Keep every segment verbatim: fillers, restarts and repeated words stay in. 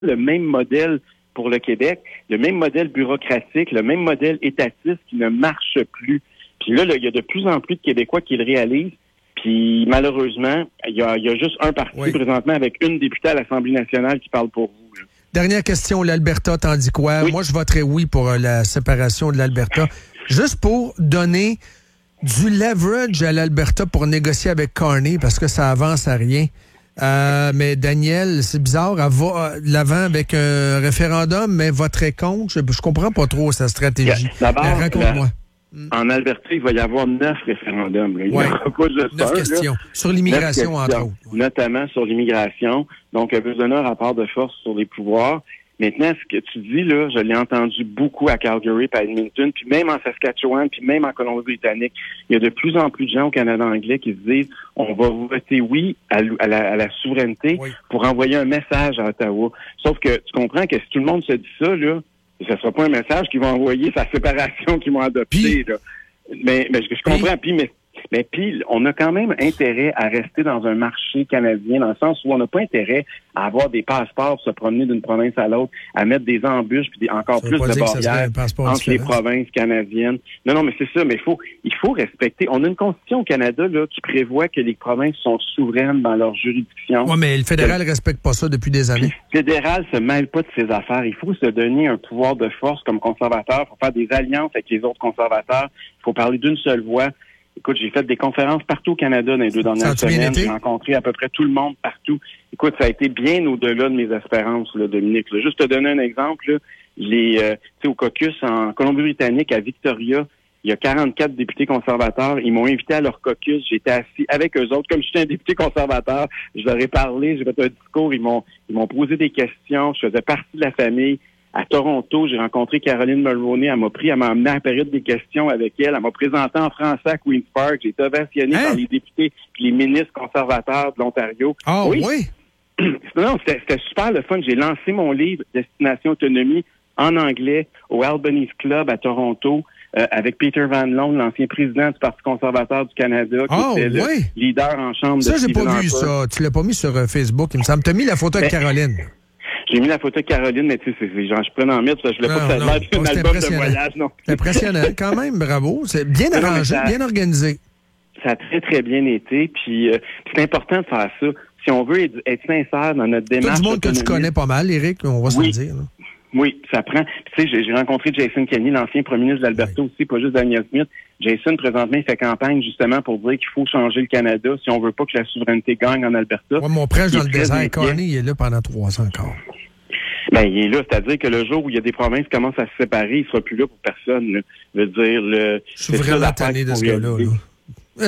le même modèle pour le Québec, le même modèle bureaucratique, le même modèle étatiste qui ne marche plus. Puis là, là, il y a de plus en plus de Québécois qui le réalisent. Puis malheureusement, il y a, il y a juste un parti oui. présentement avec une députée à l'Assemblée nationale qui parle pour vous. Là. Dernière question, l'Alberta, t'en dis quoi? Oui. Moi, je voterais oui pour euh, la séparation de l'Alberta. Juste pour donner du leverage à l'Alberta pour négocier avec Carney, parce que ça avance à rien. Euh, mais Daniel, c'est bizarre, elle va de l'avant avec un référendum, mais voterait contre. Je, je comprends pas trop sa stratégie. D'abord, mais raconte-moi. La, en Alberta, il va y avoir neuf référendums. Là. Il ouais. n'y aura pas juste neuf un, questions. Là. Sur l'immigration, neuf entre questions, autres. Notamment sur l'immigration. Donc, il y a besoin d'un rapport de force sur les pouvoirs. Maintenant, ce que tu dis, là, je l'ai entendu beaucoup à Calgary, puis à Edmonton, puis même en Saskatchewan, puis même en Colombie-Britannique. Il y a de plus en plus de gens au Canada anglais qui se disent on va voter oui à, à, la, à la souveraineté oui. pour envoyer un message à Ottawa. Sauf que tu comprends que si tout le monde se dit ça, là, ce ne sera pas un message qu'ils vont envoyer, c'est la séparation qu'ils vont adopter. Là. Mais, mais je, je comprends, puis mais Mais puis, on a quand même intérêt à rester dans un marché canadien, dans le sens où on n'a pas intérêt à avoir des passeports pour se promener d'une province à l'autre, à mettre des embûches puis des, encore plus de barrières entre différent. les provinces canadiennes. Non, non, mais c'est ça, mais il faut il faut respecter. On a une constitution au Canada là qui prévoit que les provinces sont souveraines dans leur juridiction. Oui, mais le fédéral ne respecte pas ça depuis des années. Le fédéral se mêle pas de ses affaires. Il faut se donner un pouvoir de force comme conservateur. Il faut faire des alliances avec les autres conservateurs. Il faut parler d'une seule voix. Écoute, j'ai fait des conférences partout au Canada dans les deux dernières semaines. J'ai rencontré à peu près tout le monde partout. Écoute, ça a été bien au-delà de mes espérances, là, Dominique. Là. Juste te donner un exemple, là, les, euh, tu sais, au caucus en Colombie-Britannique, à Victoria, il y a quarante-quatre députés conservateurs. Ils m'ont invité à leur caucus. J'étais assis avec eux autres. Comme j'étais un député conservateur, je leur ai parlé, j'ai fait un discours. Ils m'ont, ils m'ont posé des questions. Je faisais partie de la famille. À Toronto, j'ai rencontré Caroline Mulroney. Elle m'a pris, elle m'a emmené à la période des questions avec elle. Elle m'a présenté en français à Queen's Park. J'ai été ovationné hein? par les députés et les ministres conservateurs de l'Ontario. Ah oh, oui? oui? Non, c'était, c'était super le fun. J'ai lancé mon livre « Destination Autonomie » en anglais au Albanese Club à Toronto euh, avec Peter Van Loan, l'ancien président du Parti conservateur du Canada, qui oh, était oui? le leader en chambre ça, de Ça, j'ai Stephen pas vu Harper. ça. Tu l'as pas mis sur euh, Facebook, il me semble. T'as mis la photo avec ben, Caroline. J'ai mis la photo de Caroline, mais tu sais, c'est, genre, je prends en mythe, je voulais pas que ça ait l'air d'un album de voyage, non. C'est impressionnant, quand même, bravo. C'est bien arrangé, ça, bien organisé. Ça a très, très bien été, puis euh, c'est important de faire ça. Si on veut être, être sincère dans notre démarche... Tout du monde que tu connais pas mal, Éric, on va oui. se le dire. Là. Oui, ça prend. Tu sais, j'ai, j'ai rencontré Jason Kenney, l'ancien premier ministre de l'Alberta oui. aussi, pas juste Daniel Smith. Jason, présentement, il fait campagne justement pour dire qu'il faut changer le Canada si on veut pas que la souveraineté gagne en Alberta. Ouais, mon prêche dans le désert, Carney, il est là pendant trois ans encore. Ben, il est là, c'est-à-dire que le jour où il y a des provinces qui commencent à se séparer, il sera plus là pour personne. Là. Je veux dire, le. Je suis vraiment tanné de ce gars-là. Là.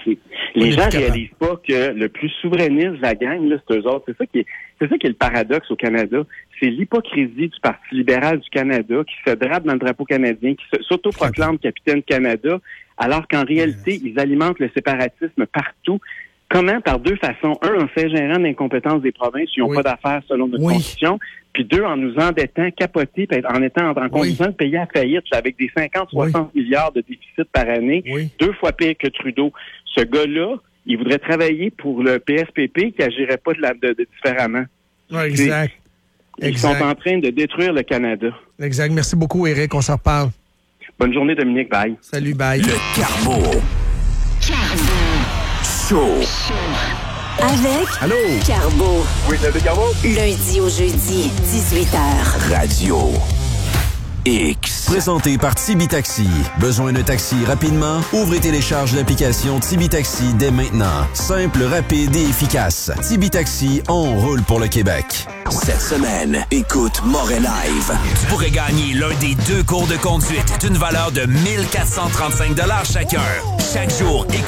Les gens réalisent pas que le plus souverainiste de la gang, là, c'est eux autres. C'est ça qui est, c'est ça qui est le paradoxe au Canada. C'est l'hypocrisie du Parti libéral du Canada qui se drape dans le drapeau canadien, qui s'autoproclame capitaine Canada, alors qu'en réalité, yes. ils alimentent le séparatisme partout. Comment? Par deux façons. Un, en s'ingérant d'incompétence des provinces qui n'ont oui. pas d'affaires selon notre oui. constitution. Puis deux, en nous endettant, capotés, en étant en condition oui. de payer à faillite avec des cinquante à soixante oui. milliards de déficit par année, oui. deux fois pire que Trudeau. Ce gars-là, il voudrait travailler pour le P S P P qui agirait pas de, la, de, de différemment. Oui, exact. Ils exact. sont en train de détruire le Canada. Exact. Merci beaucoup, Éric. On s'en reparle. Bonne journée, Dominique. Bye. Salut, bye. Le Carbo. Carbo. Show. Show. Avec Allô? Carbo. Oui, le Carbo. Lundi au jeudi, dix-huit heures. Radio X. Présenté par Tibi Taxi. Besoin d'un taxi rapidement? Ouvrez et télécharge l'application Tibi Taxi dès maintenant. Simple, rapide et efficace. Tibi Taxi, on roule pour le Québec. Cette semaine, écoute Moret Live. Tu pourrais gagner l'un des deux cours de conduite d'une valeur de mille quatre cent trente-cinq dollars chacun. Chaque jour, écoute